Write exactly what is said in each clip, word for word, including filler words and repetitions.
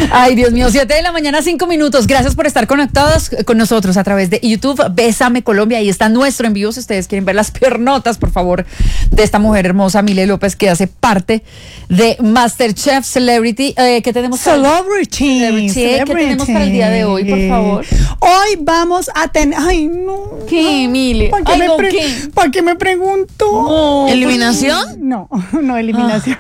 Ay, Dios mío, siete de la mañana, cinco minutos. Gracias por estar conectados con nosotros a través de YouTube. Bésame Colombia. Ahí está nuestro en vivo. Si ustedes quieren ver las piernotas, por favor, de esta mujer hermosa, Mile López, que hace parte de MasterChef Celebrity. Eh, ¿Qué tenemos para Celebrity. Celebrity. Celebrity. ¿Qué tenemos para el día de hoy, por favor? Hoy vamos a tener... Ay, no. ¿Qué, Mile? ¿Para qué, Ay, me no, pre- ¿qué? ¿Para qué me preguntó? No, ¿Eliminación? No, no, eliminación.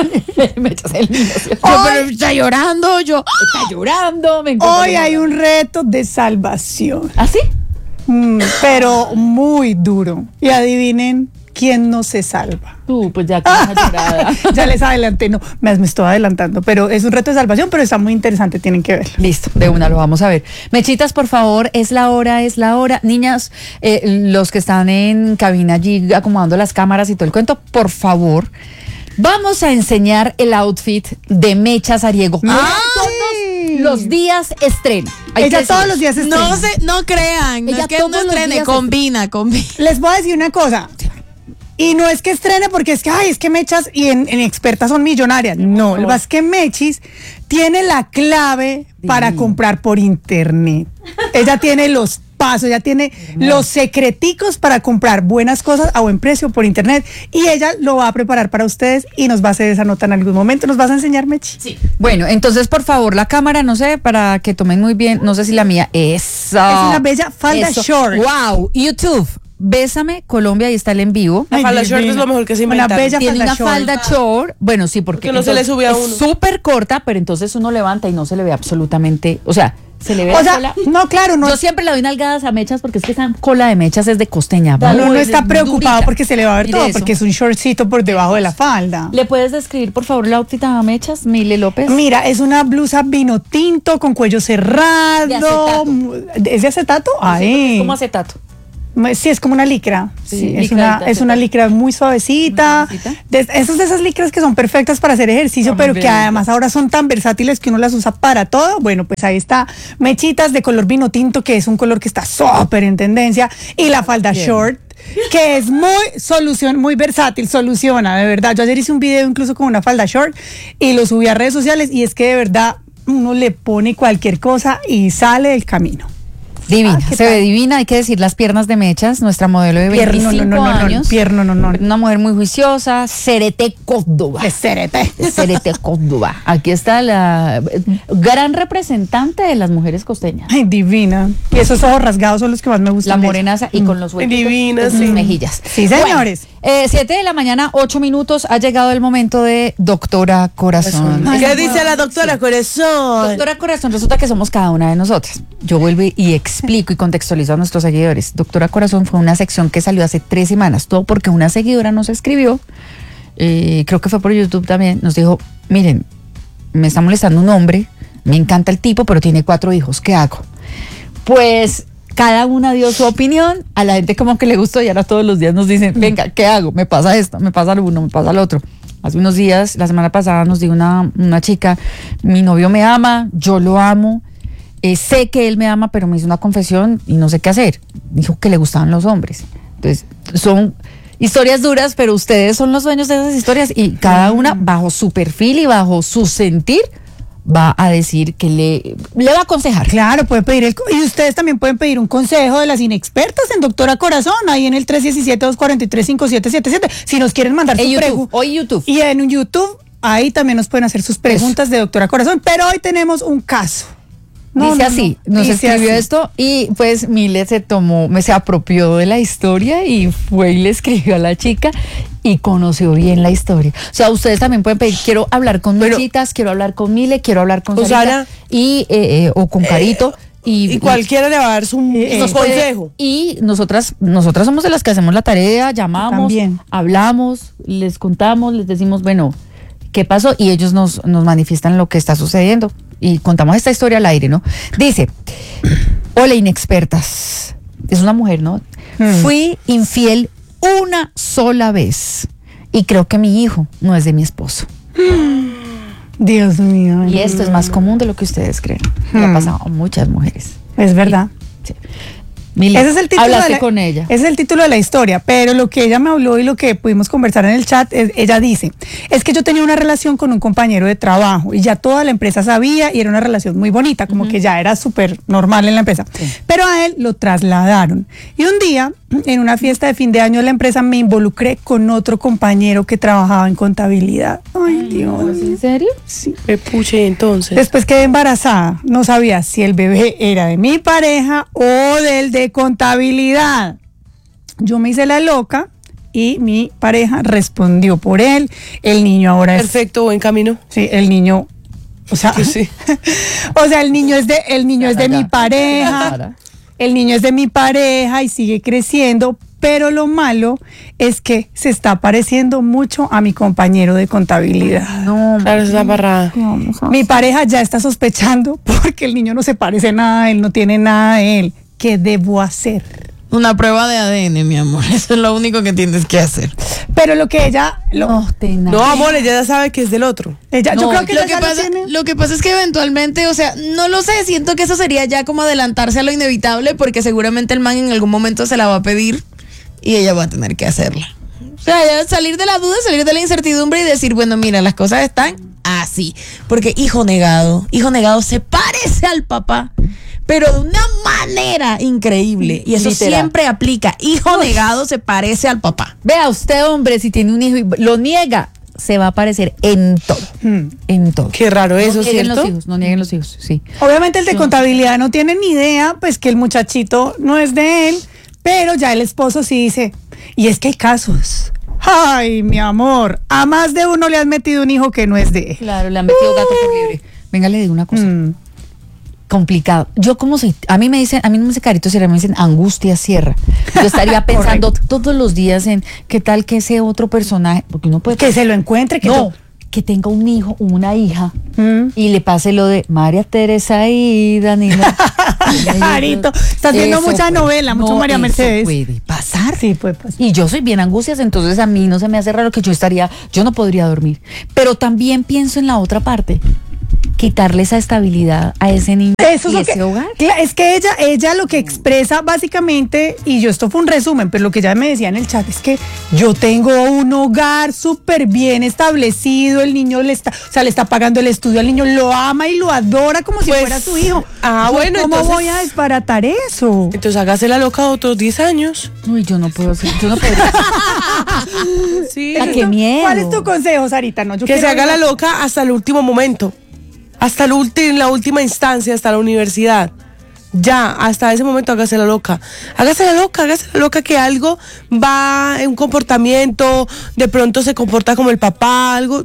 me echas eliminación. Yo, pero está llorando, yo. Está llorando. Me encanta Hoy cómo hay habla. un reto de salvación, ¿Ah, sí? Mm, pero muy duro. Y adivinen quién no se salva. Tú, pues ya con una llorada. Ya les adelanté, no, me, me estoy adelantando, pero es un reto de salvación, pero está muy interesante, tienen que verlo. Listo, de una lo vamos a ver. Mechitas, por favor, es la hora, es la hora. Niñas, eh, los que están en cabina allí acomodando las cámaras y todo el cuento, por favor, vamos a enseñar el outfit de Mecha Sariego. ¡Ay! Todos los días estrena. Hay Ella que todos decirlo. los días estrena. No se, no crean, no Ella es que todos no los estrene, días combina, combina. Les voy a decir una cosa. Y no es que estrene porque es que, ay, es que Mechas y en, en expertas son millonarias. No, lo que pasa es que Mechis tiene la clave para Divino. comprar por internet. Ella tiene los pasos, ella tiene los secreticos para comprar buenas cosas a buen precio por internet. Y ella lo va a preparar para ustedes y nos va a hacer esa nota en algún momento. ¿Nos vas a enseñar, Mechi? Sí. Bueno, entonces, por favor, la cámara, no sé, para que tomen muy bien, no sé si la mía. Eso. Es una bella falda Eso. short. Wow, YouTube. Bésame Colombia, ahí está el en vivo. La Ay, falda short divina. es lo mejor que se Una inventaron. bella Tiene falda una short. falda short. Bueno, sí, porque Porque no se le entonces sube a es uno. súper corta, pero entonces uno levanta y no se le ve absolutamente, o sea, se le ve O la sea, cola. no, claro, no. Yo siempre le doy nalgadas a Mechas porque es que esa cola de Mechas es de costeña. Uno no muy está preocupado durita. porque se le va a ver Mire todo, eso. porque es un shortcito por debajo de la falda. ¿Le puedes describir, por favor, el outfit a Mechas, Mile López? Mira, es una blusa vino tinto con cuello cerrado. De acetato. ¿Es de acetato? Ay. Es como acetato. Sí, es como una licra. Sí, Sí, es, licradita, una, es una acetato. licra muy suavecita. Muy suavecita. De, esas de esas licras que son perfectas para hacer ejercicio, Son pero muy que bellas. además ahora son tan versátiles que uno las usa para todo. Bueno, pues ahí está. Mechitas de color vino tinto, que es un color que está súper en tendencia. Y la falda Bien. short, que es muy solución, muy versátil, soluciona, de verdad. Yo ayer hice un video incluso con una falda short y lo subí a redes sociales y es que de verdad uno le pone cualquier cosa y sale del camino. Divina, Ah, ¿qué se tal? ve divina, hay que decir las piernas de Mechas, nuestra modelo de Pierno, veinticinco no, no, no, no, años. pierno, no, no. Una mujer muy juiciosa, Cerete Córdoba. De cerete. De Cerete Córdoba. Aquí está la eh, gran representante de las mujeres costeñas. Ay, divina. Y esos ojos rasgados son los que más me La gustan. de ella. morenaza y con los huequitos Divina, en sus sí. mejillas. Sí, señores. Bueno, eh, siete de la mañana, ocho minutos, ha llegado el momento de Doctora Corazón. Ay, ¿Qué no. dice la doctora Corazón? Doctora Corazón, resulta que somos cada una de nosotras. Yo vuelvo y explico y contextualizo a nuestros seguidores. Doctora Corazón fue una sección que salió hace tres semanas, todo porque una seguidora nos escribió, eh, creo que fue por YouTube también, nos dijo, miren, me está molestando un hombre, me encanta el tipo, pero tiene cuatro hijos, ¿qué hago? Pues cada una dio su opinión, a la gente como que le gustó y ahora todos los días nos dicen, venga, ¿qué hago? Me pasa esto, me pasa lo uno, me pasa lo otro. Hace unos días, la semana pasada nos dijo una, una chica, mi novio me ama, yo lo amo, eh, sé que él me ama, pero me hizo una confesión y no sé qué hacer. Dijo que le gustaban los hombres. Entonces, son historias duras, pero ustedes son los dueños de esas historias y cada una bajo su perfil y bajo su sentir va a decir que le, le va a aconsejar. Claro, puede pedir el... Y ustedes también pueden pedir un consejo de las inexpertas en Doctora Corazón, ahí en el tres uno siete, dos cuatro tres, cinco siete siete siete. Si nos quieren mandar En su YouTube, pregunta. hoy YouTube. Y en un YouTube, ahí también nos pueden hacer sus preguntas de Doctora Corazón. Pero hoy tenemos un caso. No, Dice no, así, no, nos dice escribió así. esto y pues Mile se tomó, me se apropió de la historia y fue y le escribió a la chica y conoció bien la historia. O sea, ustedes también pueden pedir, quiero hablar con Pero- Mechitas, quiero hablar con Mile, quiero hablar con Con Sarita Sara. y eh, eh, o con Carito y, Y cualquiera le va a dar su Eh, su nos puede- consejo. y nosotras, nosotras somos de las que hacemos la tarea, llamamos, También. hablamos, les contamos, les decimos, bueno, ¿qué pasó? Y ellos nos, nos manifiestan lo que está sucediendo. Y contamos esta historia al aire, ¿no? Dice, hola inexpertas. Es una mujer, ¿no? Mm. Fui infiel una sola vez. Y creo que mi hijo no es de mi esposo. Dios mío. Y esto es más común de lo que ustedes creen. Le ha Hmm. pasado a muchas mujeres. Es verdad. Sí. Mili, Ese es el título hablaste de la, con ella. Ese es el título de la historia, pero lo que ella me habló y lo que pudimos conversar en el chat, es- ella dice, es que yo tenía una relación con un compañero de trabajo y ya toda la empresa sabía y era una relación muy bonita, como que ya era súper normal en la empresa. Pero a él lo trasladaron. Y un día, en una fiesta de fin de año de la empresa, me involucré con otro compañero que trabajaba en contabilidad. Ay, Dios. ¿En serio? Sí. Me puche entonces. Después quedé embarazada, no sabía si el bebé era de mi pareja o del de contabilidad. Yo me hice la loca y mi pareja respondió por él. El niño ahora es... Perfecto, buen camino. Sí, el niño... O sea, Que sí. o sea, el niño es de, el niño es de Ya, mi ya. pareja. Ya. El niño es de mi pareja y sigue creciendo, pero lo malo es que se está pareciendo mucho a mi compañero de contabilidad. No, Claro, es la barrada. Mi pareja ya está sospechando porque el niño no se parece nada a él, no tiene nada de él. ¿Qué debo hacer? Una prueba de A D N, mi amor. Eso es lo único que tienes que hacer. Pero lo que ella, lo- no, tenaz. No, amor, ella ya sabe que es del otro. ella, yo No, creo que Lo ella que, ya lo pasa, tiene. lo que pasa es que eventualmente, o sea, no lo sé, siento que eso sería ya como adelantarse a lo inevitable porque seguramente el man en algún momento se la va a pedir y ella va a tener que hacerla. O sea, ya salir de la duda, salir de la incertidumbre y decir, bueno, mira, las cosas están así. Porque hijo negado, hijo negado se parece al papá, pero de una manera increíble. Y eso Literal. siempre aplica. Hijo negado se parece al papá. Vea usted, hombre, si tiene un hijo y lo niega, se va a aparecer en todo. Hmm. En todo. Qué raro eso, no nieguen ¿cierto? los hijos, no nieguen los hijos, sí. Obviamente el de contabilidad no tiene ni idea, pues que el muchachito no es de él, pero ya el esposo sí dice, y es que hay casos. Ay, mi amor, a más de uno le has metido un hijo que no es de él. Claro, le han metido gato por libre. Venga, le digo una cosa. Mm. Complicado. Yo como soy, a mí me dicen, a mí no me dicen Carito Sierra, me dicen Angustia Sierra. Yo estaría pensando todos los días en qué tal que ese otro personaje, porque uno puede Que se lo encuentre, que no, to- que tenga un hijo o una hija Mm. y le pase lo de María Teresa y Danilo. Carito, estás viendo Eso mucha puede- novela, mucho María eso Mercedes. puede pasar. Sí, puede pasar. Y yo soy bien angustias, entonces a mí no se me hace raro que yo estaría, yo no podría dormir. Pero también pienso en la otra parte, quitarle esa estabilidad a ese niño Eso es y lo ese que, hogar. Cla- es que ella, ella lo que expresa básicamente, y yo esto fue un resumen, pero lo que ella me decía en el chat es que yo tengo un hogar súper bien establecido, el niño le está, o sea, le está pagando el estudio al niño, lo ama y lo adora como si Pues, fuera su hijo. ah, Yo, bueno, ¿cómo entonces- voy a desbaratar eso? Entonces hágase la loca otros diez años. Uy, yo no puedo hacer, yo no podría. Sí. Ah, qué miedo. ¿Cuál es tu consejo, Sarita? No, yo Que se quiero haga la ver- loca hasta el último momento. Hasta el ulti- la última instancia, hasta la universidad. Ya, hasta ese momento hágase la loca. Hágase la loca, hágase la loca que algo va en un comportamiento, de pronto se comporta como el papá, algo.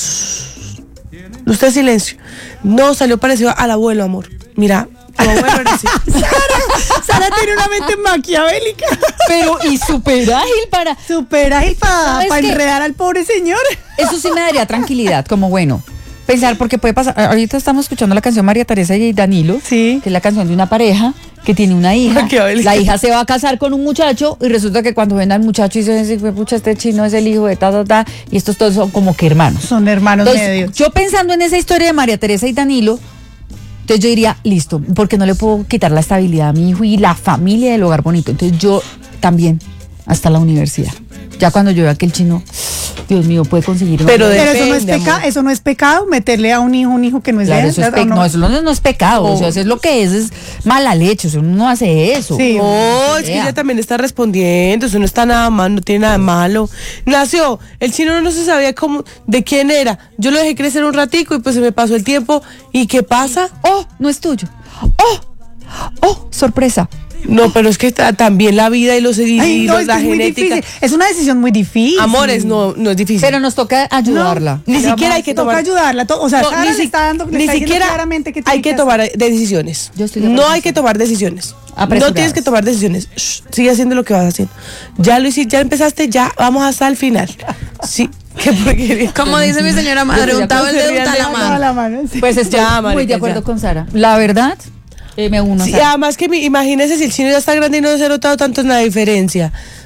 Usted silencio. No salió parecido al abuelo, amor. Mira, tu abuelo era así. Sara tiene una mente maquiavélica. Pero y súper ágil para. Súper ágil para ¿Sabes qué? enredar al pobre señor. Eso sí me daría tranquilidad, como bueno. Pensar, porque puede pasar. Ahorita estamos escuchando la canción María Teresa y Danilo, Sí. que es la canción de una pareja que tiene una hija. Maquiavélica. La hija se va a casar con un muchacho y resulta que cuando ven al muchacho y dicen, pucha, este chino es el hijo de ta, ta, ta, y estos todos son como que hermanos. Son hermanos Entonces, medios. yo pensando en esa historia de María Teresa y Danilo, entonces yo diría, listo, porque no le puedo quitar la estabilidad a mi hijo y la familia del hogar bonito. Entonces yo también, hasta la universidad. Ya cuando yo vea que el chino, Dios mío, puede conseguir una- Pero de- Pero eso no es Depende, pecado, amor. eso no es pecado, meterle a un hijo un hijo que no es Claro, de él. eso es ¿o pe- no? no, eso no, no es pecado, o sea, eso es lo que es, es mala leche, o sea, uno no hace eso. Sí. No, es que Vea. ella también está respondiendo, eso no está nada mal, no tiene nada de malo. Nació, el chino no se sabía cómo, de quién era. Yo lo dejé crecer un ratico y pues se me pasó el tiempo. ¿Y qué pasa? Oh, no es tuyo. Oh, oh, sorpresa. No, pero es que ta- también la vida y los Ay, heridos, no, es, que la es muy genética. difícil. Es una decisión muy difícil. Amores, no, no es difícil. Pero nos toca ayudarla. Ni Pero siquiera hay que toca tomar. ayudarla. to- O sea, No, Sara ni le si- está dando, le ni está diciendo siquiera claramente que hay tiene que tomar hacer. decisiones. Yo estoy de No acuerdo hay con que eso. tomar decisiones. No Apresuradas. tienes que tomar decisiones. Shh, sigue haciendo lo que vas haciendo. Ya lo hiciste, ya empezaste, ya vamos hasta el final. Sí, qué porquería. Como dice mi señora madre, Yo untaba el estoy dedo, unta la riendo. Toda mano. la mano, sí. Pues estoy Ya, muy marica, de acuerdo ya. con Sara. La verdad, eh, me uno. a Sí, Sara. además que mi- imagínese si el chino ya está grande y no se ha notado tanto en la diferencia.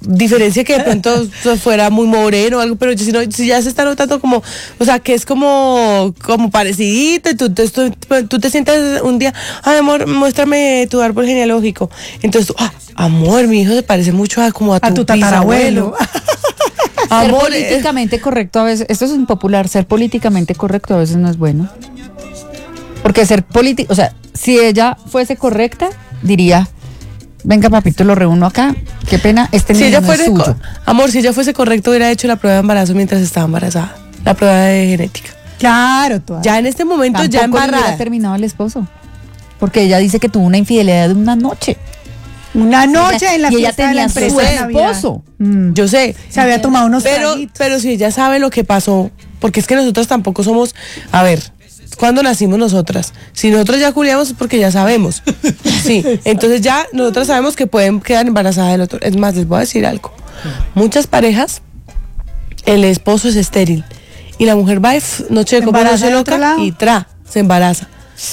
diferencia que de pronto fuera muy moreno o algo, pero si, no, si ya se está notando como, o sea, que es como, como parecidito, y tú, tú, tú, tú te sientes un día, ay, amor, muéstrame tu árbol genealógico. Entonces tú, ah, amor, mi hijo se parece mucho a, como a tu, A tu tatarabuelo. Ser Amor, políticamente correcto a veces, esto es impopular, ser políticamente correcto a veces no es bueno. Porque ser político, o sea, si ella fuese correcta, diría, venga papito, lo reúno acá, qué pena, este si niño ella no fuese, es suyo. co- amor, si ella fuese correcto, hubiera hecho la prueba de embarazo mientras estaba embarazada, la prueba de genética. Claro, toda. Ya en este momento, Tampoco ya le hubiera embarrada. terminado el esposo. Porque ella dice que tuvo una infidelidad de una noche. Una noche en la y ella fiesta de la tenía su empresa de Navidad. esposo. Mm. Yo sé, Se había tomado unos pero, traguitos. pero si ella sabe lo que pasó, porque es que nosotros tampoco somos, a ver, ¿cuándo nacimos nosotras? Si nosotros ya culiamos es porque ya sabemos. Sí, entonces ya nosotros sabemos que pueden quedar embarazadas del otro. Es más, les voy a decir algo. Muchas parejas, el esposo es estéril y la mujer va y f- noche de ¿Se copa, embaraza noche de otro loca lado? y tra, se embaraza.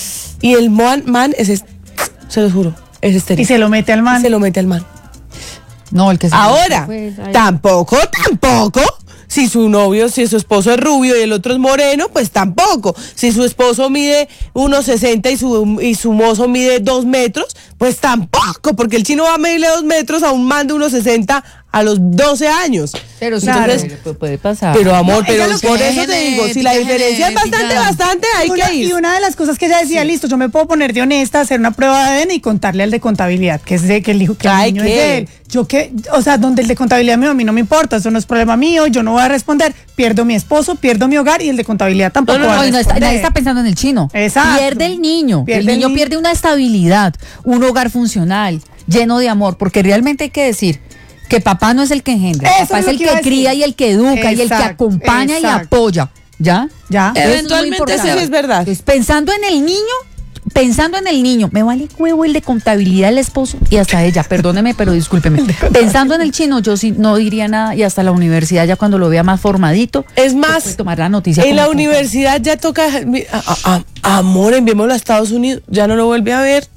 Y el man, man es, est- se los juro, es estéril. Y se lo mete al man. Se lo mete al man. No, el que se Ahora, pues, ay. tampoco, tampoco. Si su novio, si su esposo es rubio y el otro es moreno, pues tampoco. Si su esposo mide uno sesenta y su, y su mozo mide dos metros, pues tampoco. Porque el chino va a medirle dos metros a un man de uno sesenta a los doce años. Pero sí, Entonces, puede- puede, puede pasar. pero amor, No, pero ella lo que por es eso te digo, si genética, la diferencia es bastante, genética. bastante, hay Una- que y ir. una de las cosas que ella decía, listo, yo me puedo poner de honesta, hacer una prueba de A D N y contarle al de contabilidad, que es de que el hijo que el Ay, niño ¿qué? es de él. Yo que, o sea, donde el de contabilidad mío, a mí no me importa, eso no es problema mío, yo no voy a responder, pierdo mi esposo, pierdo mi hogar y el de contabilidad tampoco No, no, va no, a y no está- responder. nadie está pensando en el chino. Exacto. Pierde el niño. Pierde el el niño ni- pierde una estabilidad, un hogar funcional, lleno de amor, porque realmente hay que decir que papá no es el que engendra, Eso papá es es lo el que iba a que decir. cría y el que educa y el que Exacto, acompaña y exacto. apoya. ¿Ya? Ya. Eso es muy Eventualmente importante. eso sí es verdad. Entonces, pensando en el niño, pensando en el niño, me vale huevo el de contabilidad, el esposo y hasta ella, perdóneme, pero discúlpeme. Pensando en el chino, yo sí no diría nada y hasta la universidad ya cuando lo vea más formadito, Es pues más, puede tomar la noticia. en como la con- universidad ya toca, a- a- a- amor, enviémoslo a Estados Unidos, ya no lo vuelve a ver.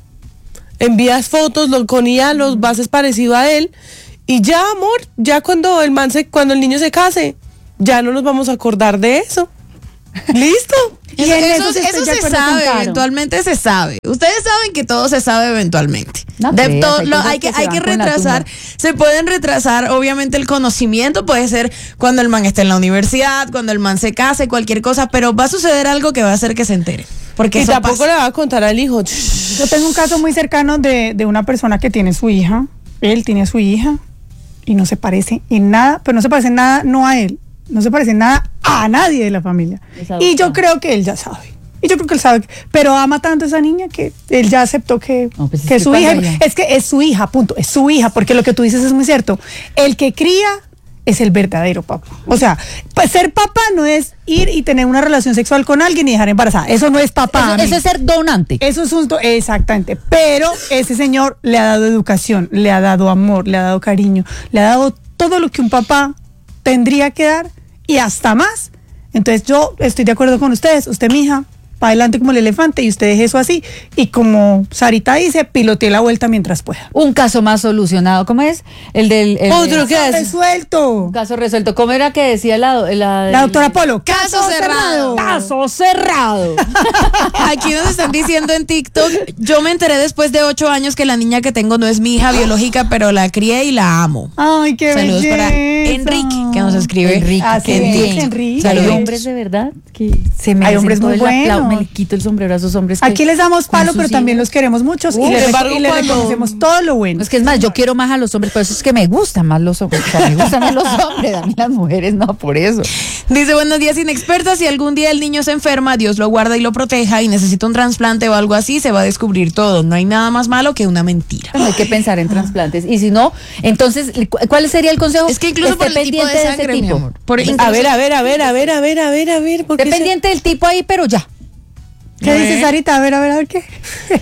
Envías fotos lo, con I A, los bases parecido a él y ya, amor, ya cuando el man se, cuando el niño se case, ya no nos vamos a acordar de eso. ¿Listo? Y Eso, en eso- eso sí estoy eso de se acuerdo con sabe, Caro. eventualmente se sabe. Ustedes saben que todo se sabe eventualmente. No De creas, todo- hay lo- cosas hay que, que se hay van que con la retrasar, tumba. se pueden retrasar, obviamente el conocimiento puede ser cuando el man esté en la universidad, cuando el man se case, cualquier cosa, pero va a suceder algo que va a hacer que se entere. Porque Y eso tampoco pasa. le va a contar al hijo. Yo tengo un caso muy cercano de, de una persona que tiene su hija. Él tiene a su hija y no se parece en nada, pero no se parece en nada, no a él, no se parece en nada a nadie de la familia. Es Y yo adoptado. creo que él ya sabe. Y yo creo que él sabe, que- pero ama tanto a esa niña que él ya aceptó que, No, pues es que es que su cuando hija. ella- Es que es su hija, punto, es su hija, porque lo que tú dices es muy cierto. El que cría es el verdadero papá. O sea, pues ser papá no es ir y tener una relación sexual con alguien y dejar embarazada. Eso no es papá. Eso, amigo. eso es ser donante. Eso es un do- exactamente. Pero ese señor le ha dado educación, le ha dado amor, le ha dado cariño, le ha dado todo lo que un papá tendría que dar y hasta más. Entonces yo estoy de acuerdo con ustedes. Usted, mija, para adelante como el elefante y usted deje eso así. Y como Sarita dice, pilotee la vuelta mientras pueda. Un caso más solucionado. ¿Cómo es? El del. el Otro de- que es. Resuelto. Un caso resuelto. ¿Cómo era que decía la. La, La doctora Polo. Caso cerrado. Caso cerrado. Aquí nos están diciendo en TikTok, yo me enteré después de ocho años que la niña que tengo no es mi hija biológica, pero la crié y la amo. Ay, qué Saludos belleza. para Enrique, que nos escribe. Enrique, Así qué es, bien. Enrique. Hay Saludos. hombres de verdad que se me Hay hombres muy buenos. Me le quito el sombrero a esos hombres. que Aquí les damos con palo, sus pero también hijos. los queremos muchos Uh, y, les, sin embargo, y les cuando- reconocemos todo lo bueno. Es que es más, yo quiero más a los hombres, por eso es que me gustan más los hombres. O sea, me gustan más los hombres, a mí las mujeres no, por eso. Dice, buenos días, inexperta, si algún día el niño se enferma, Dios lo guarda y lo proteja y necesita un trasplante o algo así, se va a descubrir todo. No hay nada más malo que una mentira. No hay que pensar en trasplantes. Y si no, entonces, ¿cu- ¿cuál sería el consejo? Es que incluso por Esté el tipo de pendiente sangre, ese mi tipo. amor. Por A incluso- ver, a ver, a ver, a ver, a ver, a ver, a ver. ¿por Esté qué se- pendiente del tipo ahí, pero ya. ¿Qué dice Sarita? A ver, a ver, a ver qué.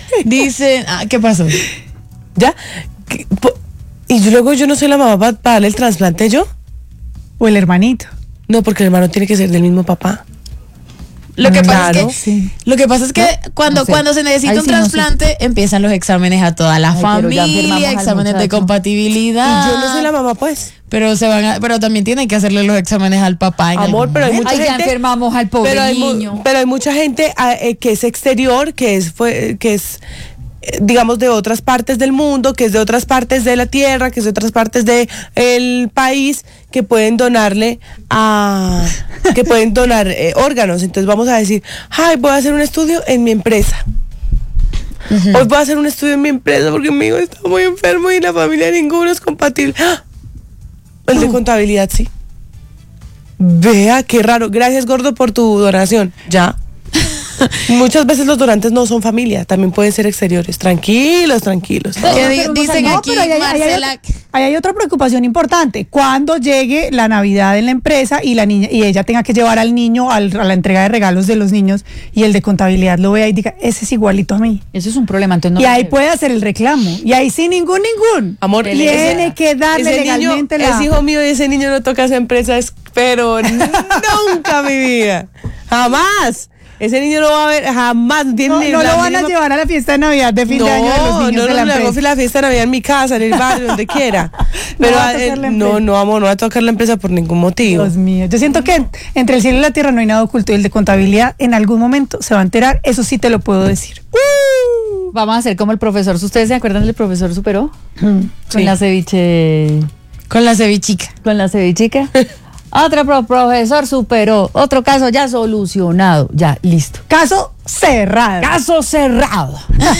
Dice, ah, ¿qué pasó? ¿Ya? ¿Qué? Po- Y yo luego yo no soy la mamá para darle el trasplante yo. O el hermanito. No, porque el hermano tiene que ser del mismo papá. Lo que pasa Claro, es que, sí. lo que, pasa es que cuando, No sé. cuando se necesita Ahí un sí no sé. trasplante, empiezan los exámenes a toda la Ay, pero ya firmamos familia, al exámenes de muchacho. compatibilidad. Y yo no soy la mamá, pues. Pero se van a- pero también tienen que hacerle los exámenes al papá. En Amor, algún pero hay momento. mucha Ay, ya gente. enfermamos al pobre pero hay, mu- niño. pero hay mucha gente ah, eh, que es exterior, que es, fue, que es eh, digamos, de otras partes del mundo, que es de otras partes de la tierra, que es de otras partes del país, que pueden donarle a. que pueden donar eh, órganos. Entonces vamos a decir, ay, voy a hacer un estudio en mi empresa. Hoy voy a hacer un estudio en mi empresa porque mi hijo está muy enfermo y la familia de ninguno es compatible. ¡Ah! El de contabilidad, sí. Vea, qué raro. Gracias, gordo, por tu donación. Ya. Muchas veces los donantes no son familia, también pueden ser exteriores. Tranquilos, tranquilos. Que di- Pero, dicen no, aquí, pero ahí hay- ahí hay Marcela. otra- ahí hay otra preocupación importante. Cuando llegue la Navidad en la empresa y la niña y ella tenga que llevar al niño al- a la entrega de regalos de los niños y el de contabilidad lo vea y diga, ese es igualito a mí. Eso es un problema, entonces no y lo ahí debe. puede hacer el reclamo. Y ahí sin ningún, ningún. Amor, tiene ese- que darle ese niño legalmente la... es hijo mío y ese niño no toca esa empresa, es- pero nunca mi vida. Jamás. Ese niño no va a ver, jamás. No, tiene No, ni no la lo van a mínima- llevar a la fiesta de Navidad de fin no, de año de los niños no, de no, la le hago empresa. la fiesta de Navidad en mi casa, en el barrio, donde quiera. Pero va a eh, tocar la no, empresa. no, amor, no va a tocar la empresa por ningún motivo. Dios mío, yo siento que entre el cielo y la tierra no hay nada oculto y el de contabilidad en algún momento se va a enterar, eso sí te lo puedo decir. Vamos a hacer como el profesor. ¿Ustedes se acuerdan del profesor superó? Con Sí. la ceviche. Con la cevichica. Con la cevichica. Otro pro- profesor superó. Otro caso ya solucionado. Ya, listo. Caso cerrado. Caso cerrado.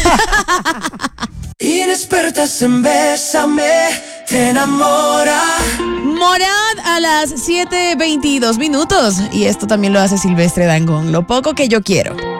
Inexpertas en Bésame, te enamora. Morad a las siete veintidós minutos. Y esto también lo hace Silvestre Dangond. Lo poco que yo quiero.